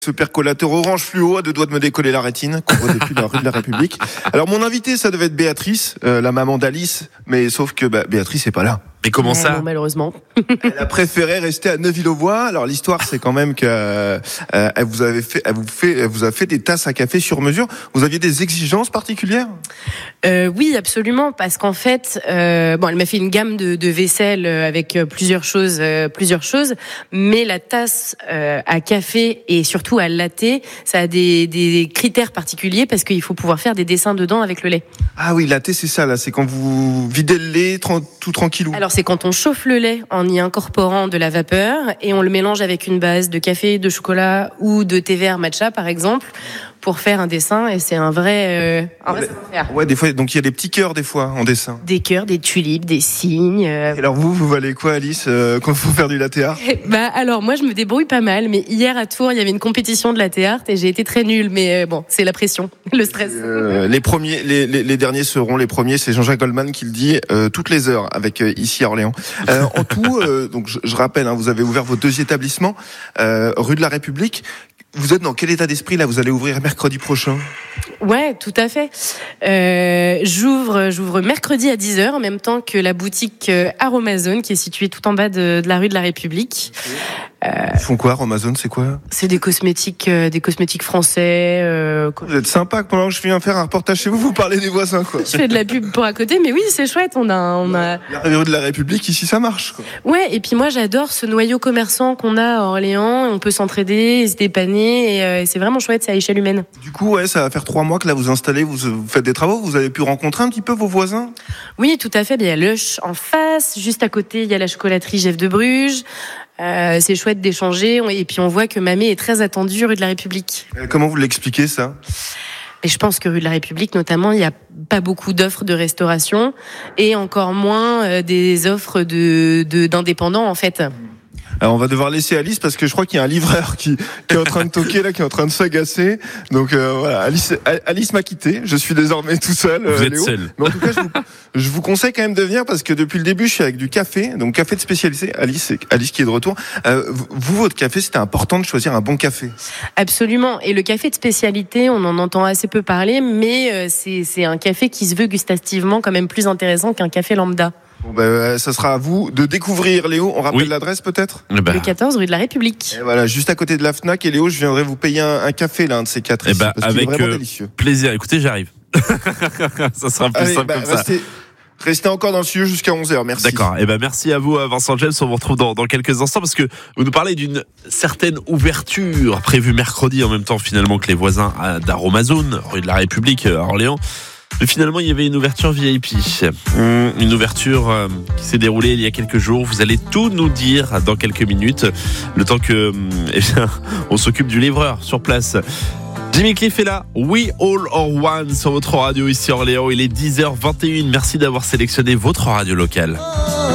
Ce percolateur orange fluo a 2 doigts de me décoller la rétine, qu'on voit depuis la rue de la République. Alors mon invité, ça devait être Béatrice, la maman d'Alice, mais sauf que Béatrice est pas là. Mais comment ça ? Non, malheureusement. Elle a préféré rester à Neuville-aux-Bois. Alors l'histoire, c'est quand même que elle vous a fait des tasses à café sur mesure. Vous aviez des exigences particulières ? Oui, absolument, parce qu'en fait, elle m'a fait une gamme de vaisselle avec plusieurs choses, mais la tasse à café et surtout à latte, ça a des critères particuliers parce qu'il faut pouvoir faire des dessins dedans avec le lait. Ah oui, latte, c'est ça là, c'est quand vous videz le lait tout tranquillou. Alors c'est quand on chauffe le lait en y incorporant de la vapeur et on le mélange avec une base de café, de chocolat ou de thé vert matcha par exemple pour faire un dessin, et c'est un vrai savoir-faire. Ouais, des fois, donc il y a des petits cœurs des fois en dessin. Des cœurs, des tulipes, des cygnes. Et alors vous valez quoi, Alice, quand il faut faire du latte art ? Alors moi je me débrouille pas mal, mais hier à Tours il y avait une compétition de latte art et j'ai été très nulle, mais c'est la pression, le stress. Les derniers seront les premiers, c'est Jean-Jacques Goldman qui le dit toutes les heures avec ici à Orléans. En tout, donc je rappelle, vous avez ouvert vos 2 établissements rue de la République. Vous êtes dans quel état d'esprit là ? Vous allez ouvrir mercredi prochain ? Ouais, tout à fait. J'ouvre mercredi à 10h en même temps que la boutique Aromazone qui est située tout en bas de la rue de la République. Ils font quoi, Aromazone, c'est quoi ? C'est des cosmétiques français. Vous êtes sympa, pendant que je viens faire un reportage chez vous, vous parlez des voisins, quoi. Je fais de la pub pour à côté, mais oui, c'est chouette. On a. La rue de la République, ici, ça marche, quoi. Ouais, et puis moi, j'adore ce noyau commerçant qu'on a à Orléans. On peut s'entraider, se dépanner, et c'est vraiment chouette, c'est à échelle humaine. Du coup, ça va faire 3 mois que là vous installez, vous faites des travaux. Vous avez pu rencontrer un petit peu vos voisins ? Oui, tout à fait. Il y a Lush en face, juste à côté, il y a la chocolaterie Jeff de Bruges. C'est chouette d'échanger, et puis on voit que Mamé est très attendue rue de la République. Comment vous l'expliquez ça ? Et je pense que rue de la République, notamment, il n'y a pas beaucoup d'offres de restauration et encore moins des offres d'indépendants en fait. Alors on va devoir laisser Alice parce que je crois qu'il y a un livreur qui est en train de toquer là, qui est en train de s'agacer. Donc voilà, Alice m'a quitté. Je suis désormais tout seul. Vous êtes Léo. seul. Mais en tout cas, je vous conseille quand même de venir parce que depuis le début, je suis avec du café, donc café de spécialité. Alice qui est de retour. Vous, votre café, c'était important de choisir un bon café. Absolument. Et le café de spécialité, on en entend assez peu parler, mais c'est un café qui se veut gustativement quand même plus intéressant qu'un café lambda. Bon ça sera à vous de découvrir, Léo. On rappelle l'adresse peut-être ? Le 14 rue de la République. Et voilà, juste à côté de la Fnac. Et Léo, je viendrai vous payer un café là, un de ces 4 ici, parce avec qu'il est vraiment délicieux. Plaisir. Écoutez, j'arrive. Ça sera plus simple comme ça. Restez encore dans le studio jusqu'à 11h, merci. D'accord, merci à vous Vincent James, on vous retrouve dans quelques instants parce que vous nous parlez d'une certaine ouverture prévue mercredi en même temps finalement que les voisins d'Aromazone, rue de la République à Orléans. Mais finalement, il y avait une ouverture VIP. Une ouverture qui s'est déroulée il y a quelques jours. Vous allez tout nous dire dans quelques minutes. Le temps que, on s'occupe du livreur sur place. Jimmy Cliff est là. We All Are One sur votre radio ici à Orléans. Il est 10h21. Merci d'avoir sélectionné votre radio locale.